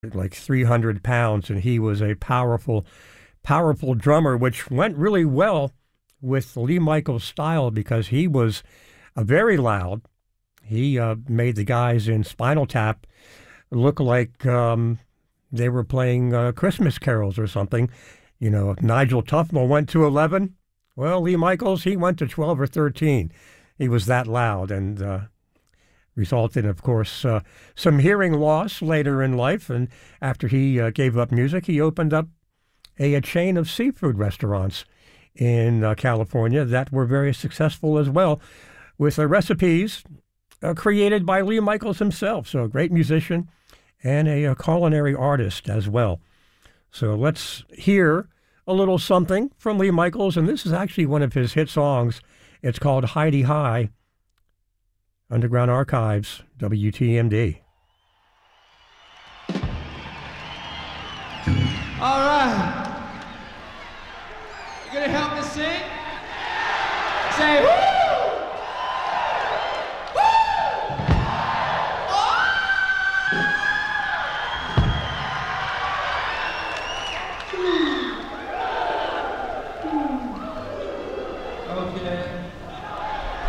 like 300 pounds, and he was a powerful, powerful drummer, which went really well with Lee Michaels' style because he was very loud. He made the guys in Spinal Tap look like they were playing Christmas carols or something. You know, Nigel Tufnell went to 11. Well, Lee Michaels, he went to 12 or 13. He was that loud and resulted, of course, some hearing loss later in life. And after he gave up music, he opened up a chain of seafood restaurants in California that were very successful as well with recipes created by Lee Michaels himself. So a great musician and a culinary artist as well. So let's hear a little something from Lee Michaels, and this is actually one of his hit songs. It's called Heidi High. Underground Archives, WTMD. All right. You gonna help me sing? Say woo! Woo! Oh!